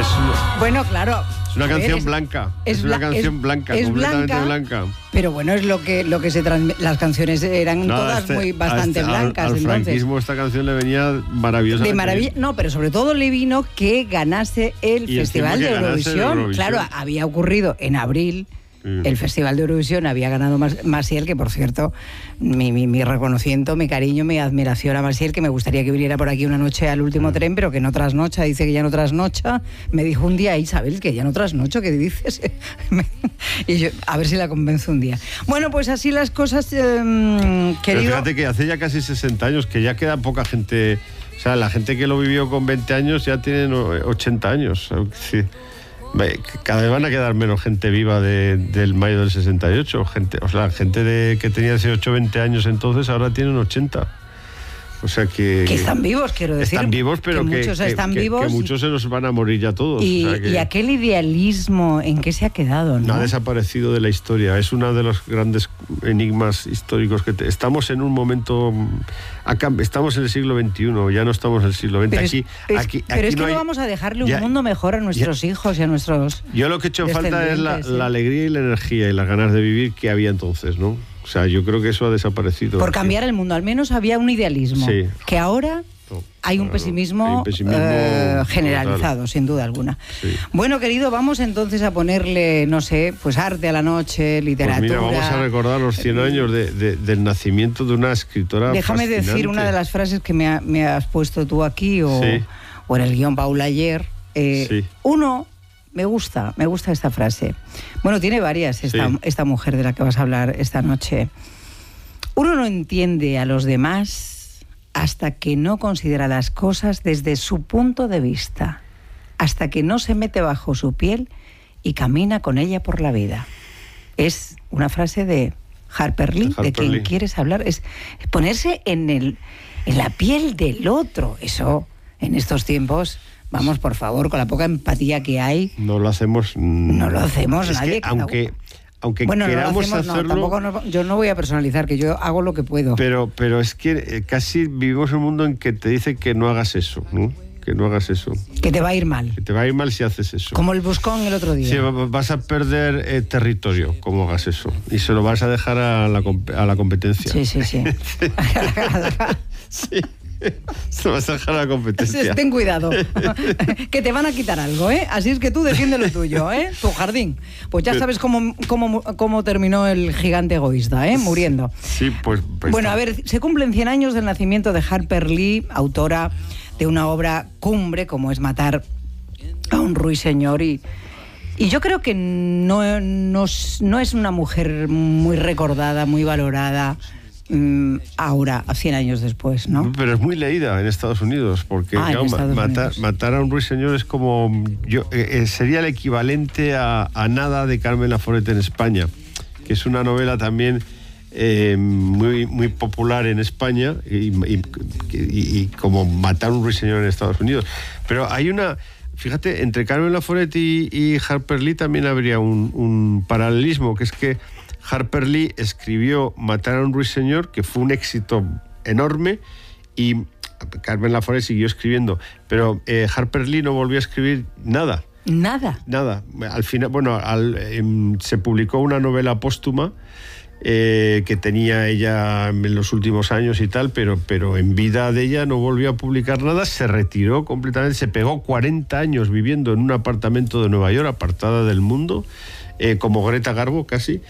Bueno, claro. Es una canción blanca. Es una canción blanca, completamente blanca. Pero bueno, es lo que se transmite. Las canciones eran todas bastante blancas. Al franquismo esta canción le venía maravillosa. De maravilla. No, pero sobre todo le vino que ganase el Festival de Eurovisión. Claro, había ocurrido en abril. El Festival de Eurovisión había ganado Maciel, que por cierto, mi reconocimiento, mi cariño, mi admiración a Maciel, que me gustaría que viniera por aquí una noche al último tren, pero que no trasnocha, dice que ya no trasnocha. Me dijo un día, Isabel, que ya no trasnocho, ¿qué dices? Y yo, a ver si la convenzo un día. Bueno, pues así las cosas, querido. Pero fíjate que hace ya casi 60 años, que ya queda poca gente, o sea, la gente que lo vivió con 20 años ya tienen 80 años, sí. Cada vez van a quedar menos gente viva del mayo del 68. Gente que tenía 18 o 20 años entonces, ahora tienen 80. O sea que están vivos, quiero decir. Están vivos, pero que muchos están vivos. Que muchos se nos van a morir ya todos. Y aquel idealismo, ¿en qué se ha quedado? No ha desaparecido de la historia. Es uno de los grandes enigmas históricos que estamos en un momento. Estamos en el siglo XXI, ya no estamos en el siglo XX. Pero es que no vamos a dejarle un mundo mejor a nuestros hijos y a nuestros. Yo lo que he hecho en falta es la alegría y la energía y las ganas de vivir que había entonces, ¿no? O sea, yo creo que eso ha desaparecido. Por cambiar el mundo, al menos había un idealismo. Sí. Que ahora hay un pesimismo, generalizado, sin duda alguna. Sí. Bueno, querido, vamos entonces a ponerle, no sé, pues arte a la noche, literatura. Pues mira, vamos a recordar los 100 años del nacimiento de una escritora Déjame fascinante. decir una de las frases que me has puesto tú aquí o en el guión Paula ayer. Uno... Me gusta esta frase. Bueno, tiene varias esta mujer de la que vas a hablar esta noche. Uno no entiende a los demás hasta que no considera las cosas desde su punto de vista, hasta que no se mete bajo su piel y camina con ella por la vida. Es una frase de Harper Lee, de quien quieres hablar. Es ponerse en la piel del otro. Eso, en estos tiempos... Vamos, por favor, con la poca empatía que hay. No lo hacemos nadie. Que aunque queramos hacerlo... yo no voy a personalizar, que yo hago lo que puedo. Pero es que casi vivimos en un mundo en que te dice que no hagas eso, ¿no? Que no hagas eso. Que te va a ir mal. Que te va a ir mal si haces eso. Como el Buscón el otro día. Sí, vas a perder territorio como hagas eso. Y se lo vas a dejar a la competencia. Sí. Sí. Se vas a dejar a la competencia. Ten cuidado, que te van a quitar algo, ¿eh? Así es que tú defiende lo tuyo, ¿eh? Tu jardín. Pues ya sabes cómo terminó el gigante egoísta, ¿eh? Muriendo. Sí, pues bueno, a ver, se cumplen 100 años del nacimiento de Harper Lee, autora de una obra cumbre como es Matar a un ruiseñor y yo creo que no es una mujer muy recordada, muy valorada ahora, 100 años después, ¿no? Pero es muy leída en Estados Unidos, porque matar a un ruiseñor es como... sería el equivalente a Nada de Carmen Laforet en España, que es una novela también muy, muy popular en España y como Matar a un ruiseñor en Estados Unidos. Pero hay una... Fíjate, entre Carmen Laforet y Harper Lee también habría un paralelismo, que es que Harper Lee escribió Matar a un ruiseñor, que fue un éxito enorme, y Carmen Laforet siguió escribiendo, pero Harper Lee no volvió a escribir nada. Nada. Al final, se publicó una novela póstuma que tenía ella en los últimos años y tal, pero en vida de ella no volvió a publicar nada, se retiró completamente, se pegó 40 años viviendo en un apartamento de Nueva York, apartada del mundo, como Greta Garbo casi,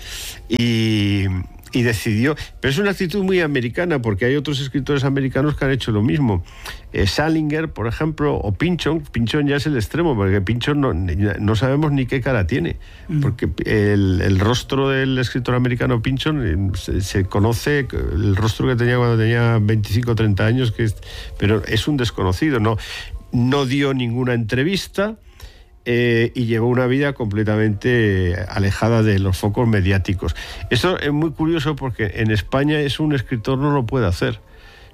y decidió... Pero es una actitud muy americana, porque hay otros escritores americanos que han hecho lo mismo. Salinger, por ejemplo, o Pynchon. Pynchon ya es el extremo, porque Pynchon no sabemos ni qué cara tiene, porque el rostro del escritor americano Pynchon se conoce, el rostro que tenía cuando tenía 25 o 30 años, pero es un desconocido, no dio ninguna entrevista, y llevó una vida completamente alejada de los focos mediáticos. Eso es muy curioso porque en España un escritor no lo puede hacer.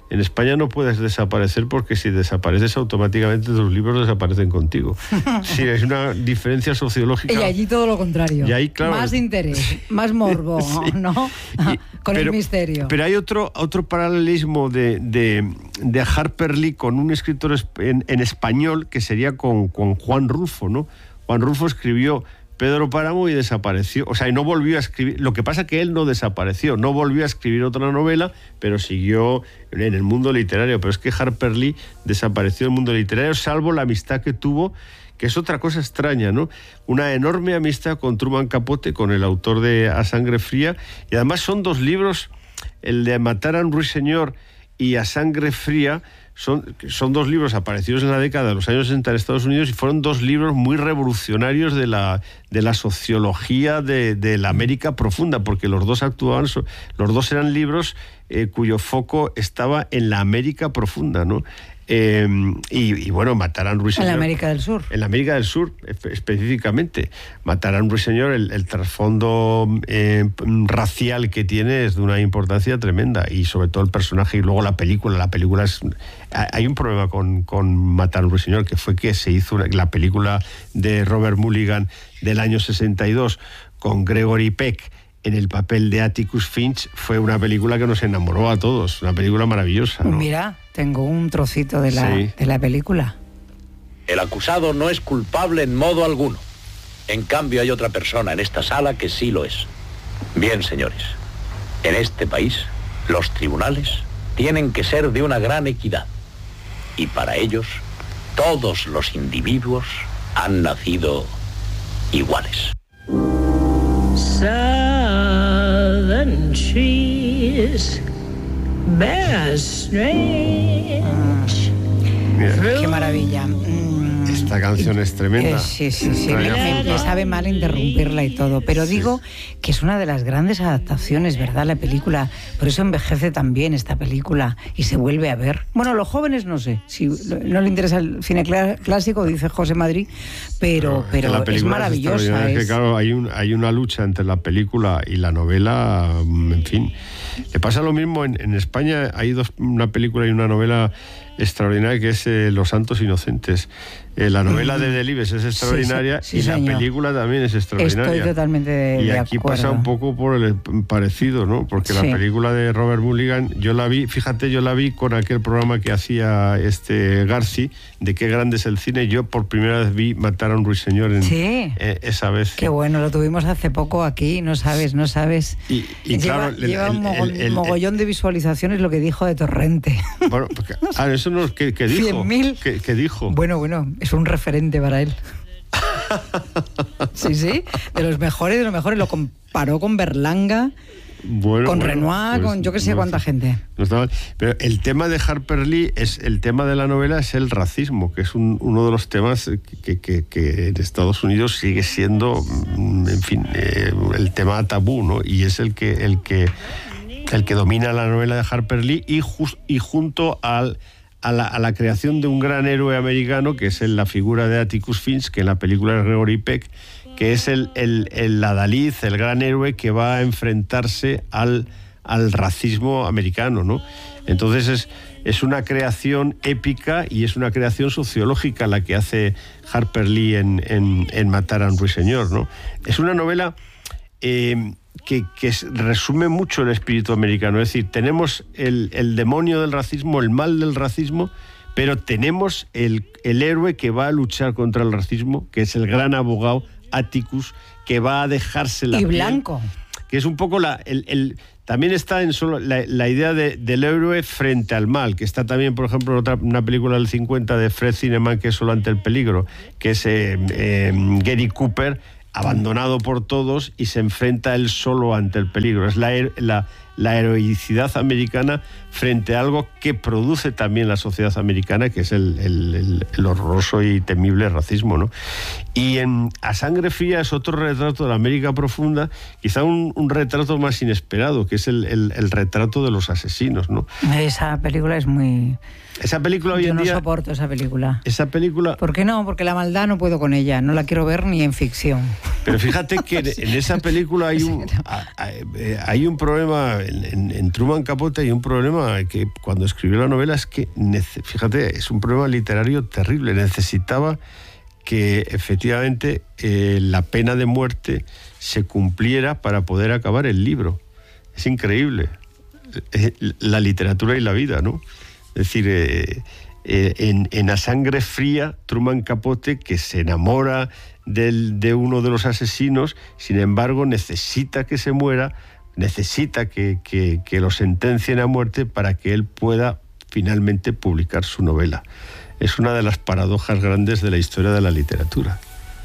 En España no puedes desaparecer porque si desapareces automáticamente tus libros desaparecen contigo. Sí, es una diferencia sociológica. Y allí todo lo contrario. Y ahí, claro, más interés, más morbo, sí. ¿No? El misterio. Pero hay otro paralelismo de Harper Lee con un escritor en español que sería con Juan Rulfo, ¿no? Juan Rulfo escribió Pedro Páramo y desapareció, o sea, y no volvió a escribir. Lo que pasa es que él no desapareció, no volvió a escribir otra novela, pero siguió en el mundo literario. Pero es que Harper Lee desapareció del mundo literario, salvo la amistad que tuvo, que es otra cosa extraña, ¿no? Una enorme amistad con Truman Capote, con el autor de A Sangre Fría, y además son dos libros, el de Matar a un ruiseñor y A Sangre Fría, son dos libros aparecidos en la década de los años 60 en Estados Unidos y fueron dos libros muy revolucionarios de la sociología de la América profunda, porque los dos eran libros cuyo foco estaba en la América profunda, ¿no? Y bueno, Matar a un ruiseñor. En la América del Sur. En la América del Sur, específicamente. Matar a un ruiseñor, el trasfondo racial que tiene es de una importancia tremenda. Y sobre todo el personaje y luego la película. La película es... Hay un problema con Matar a un ruiseñor, que fue que se hizo la película de Robert Mulligan del año 62 con Gregory Peck en el papel de Atticus Finch. Fue una película que nos enamoró a todos, una película maravillosa, ¿no? Mira, tengo un trocito de la película. El acusado no es culpable en modo alguno. En cambio, hay otra persona en esta sala que sí lo es. Bien, señores, en este país, los tribunales tienen que ser de una gran equidad. Y para ellos, todos los individuos han nacido iguales. Southern trees bear strange. Qué maravilla. Esta canción es tremenda. Sí. Me sabe mal interrumpirla y todo, pero digo que es una de las grandes adaptaciones, ¿verdad? La película, por eso envejece también esta película y se vuelve a ver. Bueno, los jóvenes no sé, si no le interesa el cine clásico, dice José Madrid, pero es maravillosa. Es que claro, hay una lucha entre la película y la novela, en fin. Le pasa lo mismo en España, hay una película y una novela extraordinaria que es Los Santos Inocentes. La novela de Delibes es extraordinaria y la película también es extraordinaria. Estoy totalmente de acuerdo. Y aquí pasa un poco por el parecido, ¿no? Porque la película de Robert Mulligan, yo la vi con aquel programa que hacía Garci, de Qué grande es el cine. Yo por primera vez vi Matar a un ruiseñor esa vez. Qué bueno, lo tuvimos hace poco aquí, no sabes. Y lleva un mogollón de visualizaciones lo que dijo de Torrente. Bueno, porque, eso no, ¿qué dijo? 100.000. ¿Qué dijo? Bueno, es un referente para él. Sí, de los mejores, lo comparó con Berlanga, con Renoir, con yo que sé cuánta gente. No está mal. Pero el tema de Harper Lee, el tema de la novela es el racismo, que es uno de los temas que en Estados Unidos sigue siendo, en fin, el tema tabú, ¿no? Y es el que domina la novela de Harper Lee y junto a la creación de un gran héroe americano, que es la figura de Atticus Finch, que en la película es Gregory Peck, que es el adalid, el gran héroe que va a enfrentarse al racismo americano, ¿no? Entonces es una creación épica y es una creación sociológica la que hace Harper Lee en Matar a un ruiseñor, ¿no? Es una novela que resume mucho el espíritu americano. Es decir, tenemos el demonio del racismo, el mal del racismo, pero tenemos el héroe que va a luchar contra el racismo, que es el gran abogado Atticus, que va a dejarse la piel. Y blanco. Que es un poco también está en solo la idea del héroe frente al mal, que está también, por ejemplo, una película del 50 de Fred Zinnemann, que es Solo ante el peligro, que es Gary Cooper, abandonado por todos y se enfrenta él solo ante el peligro. Es la heroicidad americana frente a algo que produce también la sociedad americana, que es el horroroso y temible racismo, ¿no? Y en A Sangre Fría es otro retrato de la América profunda, quizá un retrato más inesperado, que es el retrato de los asesinos, ¿no? Esa película es muy... Esa película hoy en día... Yo no soporto esa película. Esa película... ¿Por qué no? Porque la maldad no puedo con ella. No la quiero ver ni en ficción. Pero fíjate que en esa película hay un problema, en Truman Capote hay un problema que cuando escribió la novela es que, fíjate, es un problema literario terrible. Necesitaba que efectivamente la pena de muerte se cumpliera para poder acabar el libro. Es increíble. La literatura y la vida, ¿no? Es decir, en A Sangre Fría, Truman Capote, que se enamora de uno de los asesinos, sin embargo necesita que se muera, necesita que lo sentencien a muerte para que él pueda finalmente publicar su novela. Es una de las paradojas grandes de la historia de la literatura.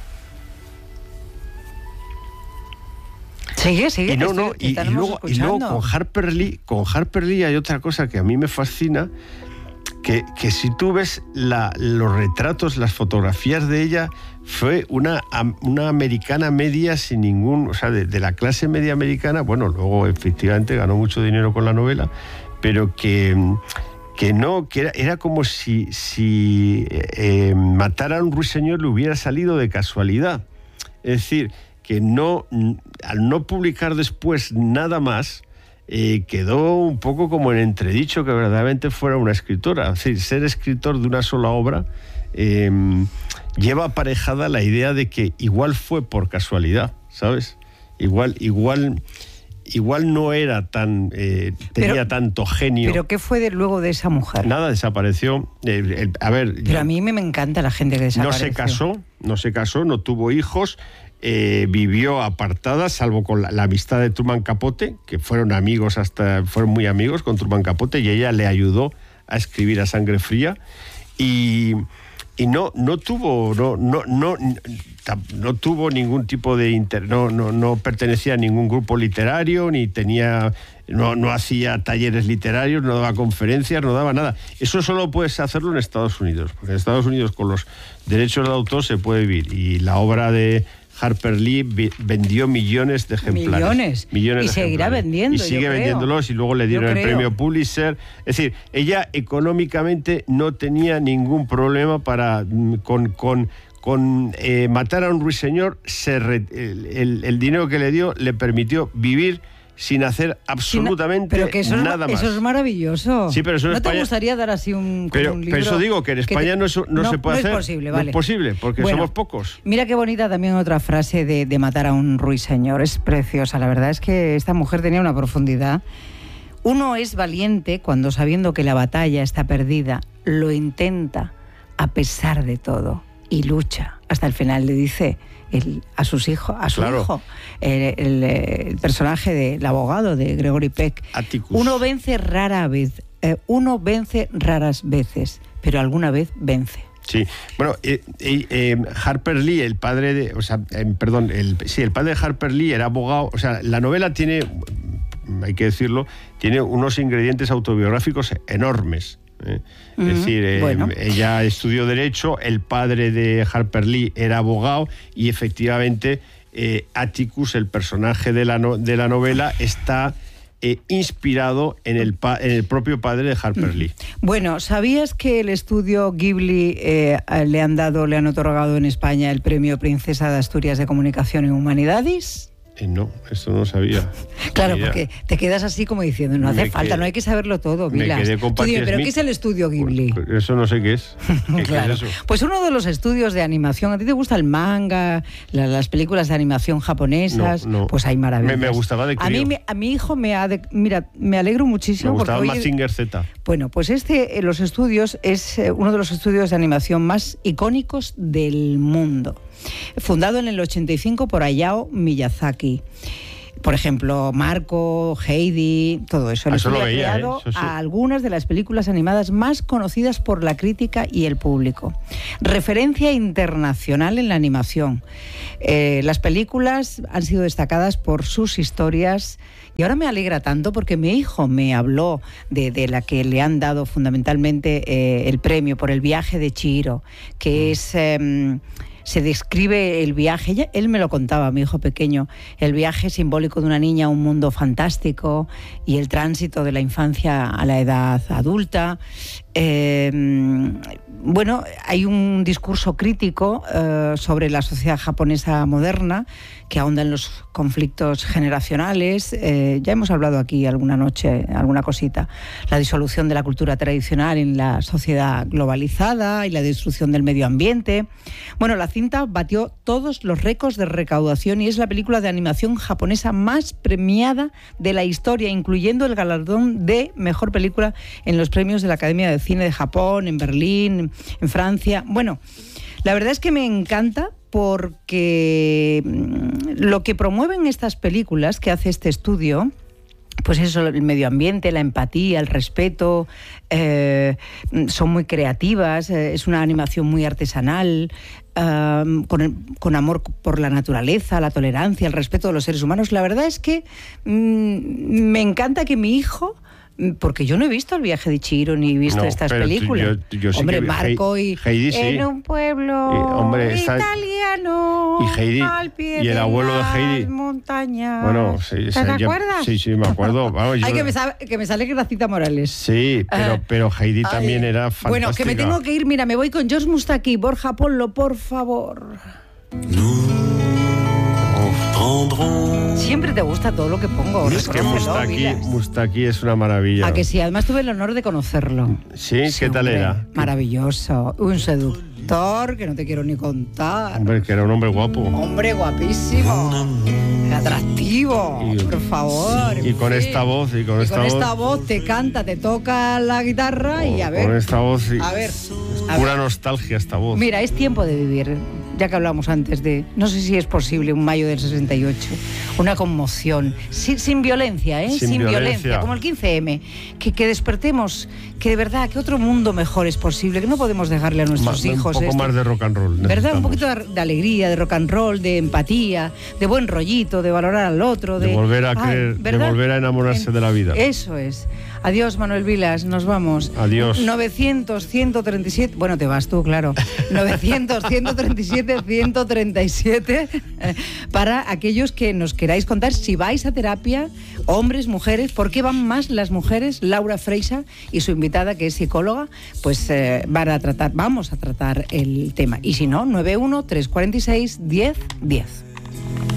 Sigue. Y luego con Harper Lee hay otra cosa que a mí me fascina, que si tú ves los retratos, las fotografías de ella, fue una americana media sin ningún, o sea, de la clase media americana. Bueno, luego efectivamente ganó mucho dinero con la novela, pero que era como si Matar a un ruiseñor le hubiera salido de casualidad. Es decir, que al no publicar después nada más, quedó un poco como en entredicho que verdaderamente fuera una escritora. Es decir, ser escritor de una sola obra lleva aparejada la idea de que igual fue por casualidad, ¿sabes? Igual no era tan... tenía tanto genio. ¿Pero qué fue luego de esa mujer? Nada, desapareció. Pero a mí me encanta la gente que desapareció. No se casó, no tuvo hijos, vivió apartada, salvo con la amistad de Truman Capote, que fueron muy amigos con Truman Capote, y ella le ayudó a escribir A Sangre Fría, y no tuvo ningún tipo de no pertenecía a ningún grupo literario, ni tenía, no hacía talleres literarios, no daba conferencias, no daba nada. Eso solo puedes hacerlo en Estados Unidos, porque en Estados Unidos con los derechos de autor se puede vivir, y la obra de Harper Lee vendió millones de ejemplares. Millones y de seguirá ejemplares. vendiendo. Y sigue vendiéndolos, y luego le dieron el premio Pulitzer. Es decir, ella económicamente no tenía ningún problema con Matar a un ruiseñor. El dinero que le dio le permitió vivir sin hacer absolutamente nada más. Eso es maravilloso. Sí, pero eso en España... ¿No te gustaría dar así un libro? Pero eso digo, que en España no se puede hacer. No es posible, vale. No es posible, porque somos pocos. Mira qué bonita también otra frase de Matar a un ruiseñor. Es preciosa. La verdad es que esta mujer tenía una profundidad. Uno es valiente cuando, sabiendo que la batalla está perdida, lo intenta a pesar de todo y lucha hasta el final. Le dice a su hijo, el personaje del abogado de Gregory Peck. Atticus. Uno vence raras veces, pero alguna vez vence. Sí, bueno, Harper Lee, el padre de, el padre de Harper Lee era abogado. O sea, la novela tiene, hay que decirlo, tiene unos ingredientes autobiográficos enormes. Es decir, ella estudió Derecho, el padre de Harper Lee era abogado, y efectivamente Atticus, el personaje de la novela, está inspirado en el propio padre de Harper Lee. Bueno, ¿sabías que el estudio Ghibli le han otorgado en España el premio Princesa de Asturias de Comunicación en Humanidades? No, esto no sabía. Claro, porque te quedas así como diciendo, no hace falta, no hay que saberlo todo, Vilas. Me quedé con Patti Smith. ¿Pero qué es el estudio Ghibli? Eso no sé qué es. Claro. ¿Qué es eso? Pues uno de los estudios de animación. ¿A ti te gusta el manga, las películas de animación japonesas? No. Pues hay maravillas. Me gustaba de crío. A mi hijo mira, me alegro muchísimo. Me gustaba porque Mazinger Z. Bueno, pues los estudios es uno de los estudios de animación más icónicos del mundo. Fundado en el 85 por Hayao Miyazaki. Por ejemplo, Marco, Heidi, todo eso. El estudio ha creado a algunas de las películas animadas más conocidas por la crítica y el público. Referencia internacional en la animación. Las películas han sido destacadas por sus historias. Y ahora me alegra tanto porque mi hijo me habló de la que le han dado fundamentalmente el premio por El viaje de Chihiro, que es... se describe el viaje, él me lo contaba, mi hijo pequeño, el viaje simbólico de una niña a un mundo fantástico y el tránsito de la infancia a la edad adulta. Bueno, hay un discurso crítico sobre la sociedad japonesa moderna que ahonda en los conflictos generacionales. Ya hemos hablado aquí alguna noche, alguna cosita. La disolución de la cultura tradicional en la sociedad globalizada y la destrucción del medio ambiente. Bueno, la cinta batió todos los récords de recaudación y es la película de animación japonesa más premiada de la historia, incluyendo el galardón de mejor película en los premios de la Academia de Cine de Japón, en Berlín, en Francia. Bueno, la verdad es que me encanta porque lo que promueven estas películas que hace este estudio, pues eso, el medio ambiente, la empatía, el respeto, son muy creativas, es una animación muy artesanal, con amor por la naturaleza, la tolerancia, el respeto de los seres humanos. La verdad es que me encanta que mi hijo... Porque yo no he visto El viaje de Chihiro ni he visto estas películas. Yo sí, hombre, que Marco y Heidi, sí. En un pueblo italiano, y Heidi, al pie y el abuelo de Heidi. Montañas. Bueno, sí, ¿Te acuerdas? Sí, me acuerdo. Vamos, Ay, que me sale Gracita Morales. Sí, pero Heidi también era fantástica. Bueno, que me tengo que ir. Mira, me voy con George Mustaki. Borja, ponlo, por favor. Siempre te gusta todo lo que pongo. Es que Mustaki es una maravilla. A que sí, además tuve el honor de conocerlo. ¿Sí? ¿Qué tal era? Maravilloso. Un seductor que no te quiero ni contar. Hombre, que era un hombre guapo. Hombre guapísimo. Atractivo, por favor. Y con esta voz. Y con esta voz te canta, te toca la guitarra y a ver. Con esta voz. A ver. Pura nostalgia esta voz. Mira, es tiempo de vivir. Ya que hablamos antes de... No sé si es posible un mayo del 68. Una conmoción. Sin violencia, ¿eh? Sin violencia. Como el 15M. Que despertemos, que de verdad, que otro mundo mejor es posible, que no podemos dejarle a nuestros hijos. Un poco más de rock and roll. ¿Verdad? Un poquito de alegría, de rock and roll, de empatía, de buen rollito, de valorar al otro. De volver a creer, de volver a enamorarse de la vida. Eso es. Adiós, Manuel Vilas, nos vamos. Adiós. 900-137... Bueno, te vas tú, claro. 900-137-137 para aquellos que nos queráis contar si vais a terapia, hombres, mujeres, ¿por qué van más las mujeres? Laura Freixa y su invitada, que es psicóloga, pues vamos a tratar el tema. Y si no, 91-346-1010.